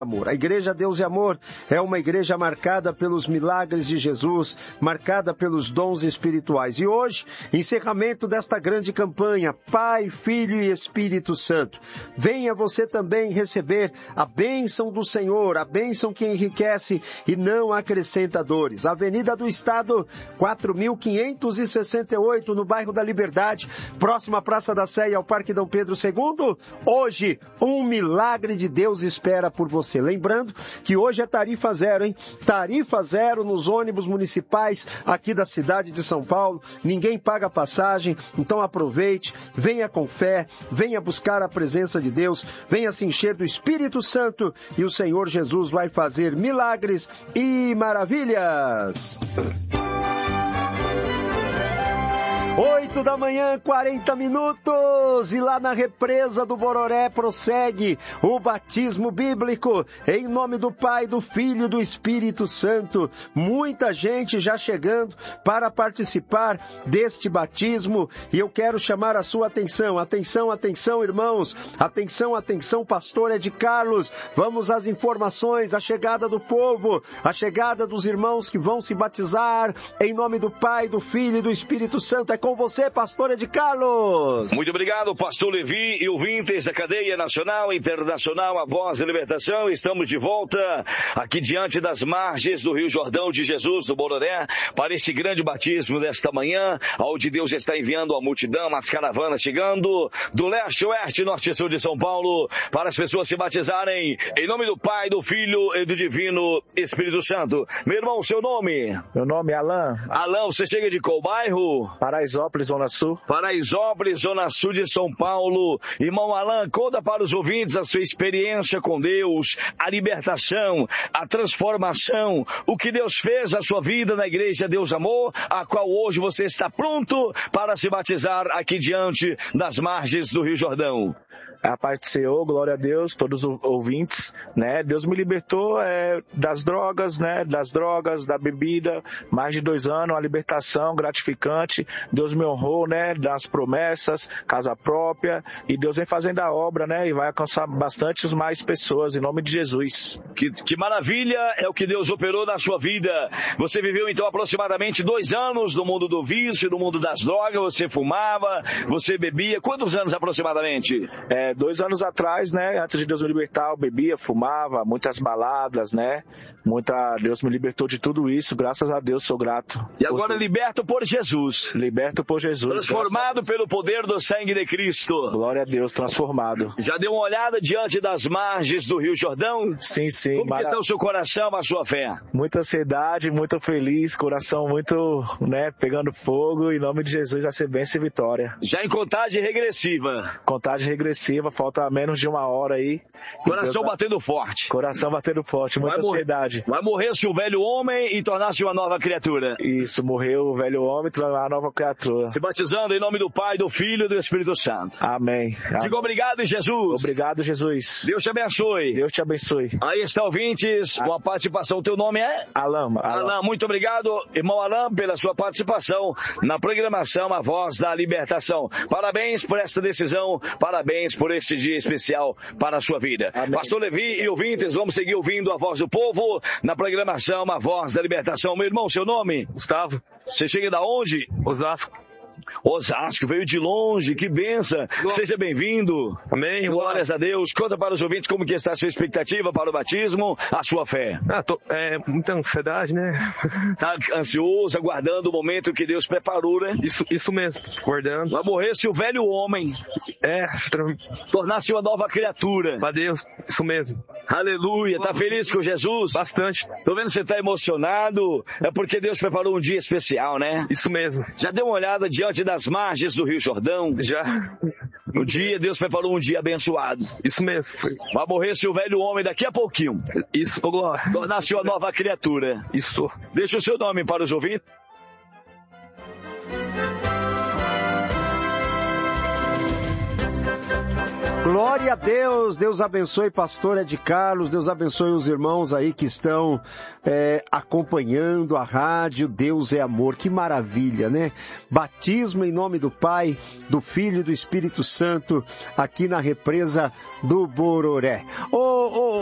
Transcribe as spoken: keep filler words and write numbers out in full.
Amor. A Igreja Deus e Amor é uma igreja marcada pelos milagres de Jesus, marcada pelos dons espirituais. E hoje, encerramento desta grande campanha, Pai, Filho e Espírito Santo. Venha você também receber a bênção do Senhor, a bênção que enriquece e não acrescenta dores. Avenida do Estado, quatro mil quinhentos e sessenta e oito, no bairro da Liberdade, próxima à Praça da Sé e ao Parque Dom Pedro segundo. Hoje, um milagre de Deus espera por você. Lembrando que hoje é tarifa zero, hein? Tarifa zero nos ônibus municipais aqui da cidade de São Paulo. Ninguém paga passagem, então aproveite, venha com fé, venha buscar a presença de Deus, venha se encher do Espírito Santo e o Senhor Jesus vai fazer milagres e maravilhas. Oito da manhã, quarenta minutos, e lá na represa do Bororé prossegue o batismo bíblico, em nome do Pai, do Filho e do Espírito Santo. Muita gente já chegando para participar deste batismo, e eu quero chamar a sua atenção, atenção, atenção, irmãos, atenção, atenção, pastor Ed Carlos, vamos às informações, a chegada do povo, a chegada dos irmãos que vão se batizar, em nome do Pai, do Filho e do Espírito Santo. É com você, pastor Ed Carlos. Muito obrigado, pastor Levi e ouvintes da cadeia nacional e internacional, a Voz da Libertação. Estamos de volta aqui diante das margens do Rio Jordão de Jesus, do Bororé, para este grande batismo desta manhã, onde Deus está enviando a multidão, as caravanas chegando do leste, oeste, norte e sul de São Paulo, para as pessoas se batizarem em nome do Pai, do Filho e do Divino Espírito Santo. Meu irmão, seu nome? Meu nome é Alan. Alan, você chega de qual bairro? Paraisópolis, Zona Sul. Paraisópolis, Zona Sul de São Paulo. Irmão Alan, conta para os ouvintes a sua experiência com Deus, a libertação, a transformação, o que Deus fez na sua vida na Igreja Deus Amor, a qual hoje você está pronto para se batizar aqui diante das margens do Rio Jordão. A paz do Senhor, glória a Deus, todos os ouvintes, né? Deus me libertou é, das drogas, né? Das drogas, da bebida, mais de dois anos, uma libertação gratificante. Deus me honrou, né? Das promessas, casa própria, e Deus vem fazendo a obra, né? E vai alcançar bastante mais pessoas, em nome de Jesus. Que, que maravilha é o que Deus operou na sua vida. Você viveu, então, aproximadamente dois anos no mundo do vício, no mundo das drogas, você fumava, você bebia. Quantos anos aproximadamente? É, Dois anos atrás, né, antes de Deus me libertar, eu bebia, fumava, muitas baladas, né, muita, Deus me libertou de tudo isso, graças a Deus, sou grato. E agora liberto por Jesus. Liberto por Jesus. Transformado pelo poder do sangue de Cristo. Glória a Deus, transformado. Já deu uma olhada diante das margens do Rio Jordão? Sim, sim. Como Mara... está o seu coração, a sua fé? Muita ansiedade, muito feliz, coração muito, né, pegando fogo, em nome de Jesus vai ser bênção e vitória. Já em contagem regressiva. Contagem regressiva. Falta menos de uma hora aí. Coração Deus... batendo forte. Coração batendo forte, muita vai ansiedade. Morrer, vai morrer-se o velho homem e tornar-se uma nova criatura. Isso, morreu o velho homem e tornar uma nova criatura. Se batizando em nome do Pai, do Filho e do Espírito Santo. Amém. Diga obrigado, Jesus. Obrigado, Jesus. Deus te abençoe. Deus te abençoe. Aí está, ouvintes, com a participação. O teu nome é? Alan. Alan, muito obrigado, irmão Alan, pela sua participação na programação A Voz da Libertação. Parabéns por esta decisão, parabéns por este dia especial para a sua vida. Amém. Pastor Levi e ouvintes, vamos seguir ouvindo a voz do povo na programação A Voz da Libertação. Meu irmão, seu nome? Gustavo. Você chega da onde? Osasco. Osasco, veio de longe, que benção. Seja bem-vindo. Amém. Glórias a Deus. Conta para os ouvintes como que está a sua expectativa para o batismo, a sua fé. Ah, tô, é muita ansiedade, né? Tá ansioso, aguardando o momento que Deus preparou, né? Isso, isso mesmo, aguardando. Vai morrer-se o velho homem. É. Tornar-se uma nova criatura. Para Deus, isso mesmo. Aleluia. Tá feliz com Jesus? Bastante. Tô vendo que você tá emocionado. É porque Deus preparou um dia especial, né? Isso mesmo. Já deu uma olhada diante das margens do Rio Jordão? Já. No dia, Deus preparou um dia abençoado. Isso mesmo. Foi. Vai morrer-se o velho homem daqui a pouquinho. Isso, ô glória. Tornar-se uma nova criatura. Isso. Deixa o seu nome para os ouvintes. Glória a Deus, Deus abençoe pastor Ed Carlos, Deus abençoe os irmãos aí que estão é, acompanhando a rádio, Deus é amor, que maravilha, né? Batismo em nome do Pai, do Filho e do Espírito Santo, aqui na represa do Bororé. Ô, ô,